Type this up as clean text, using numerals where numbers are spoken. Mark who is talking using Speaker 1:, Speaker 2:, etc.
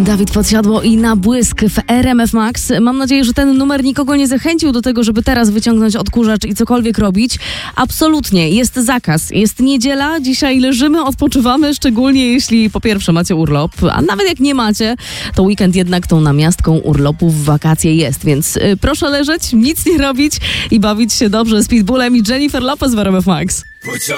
Speaker 1: Dawid Podsiadło i Na błysk w RMF Max. Mam nadzieję, że ten numer nikogo nie zachęcił do tego, żeby teraz wyciągnąć odkurzacz i cokolwiek robić. Absolutnie. Jest zakaz. Jest niedziela. Dzisiaj leżymy, odpoczywamy, szczególnie jeśli po pierwsze macie urlop, a nawet jak nie macie, to weekend jednak tą namiastką urlopu w wakacje jest. Więc proszę leżeć, nic nie robić i bawić się dobrze z Pitbullem i Jennifer Lopez w RMF Max.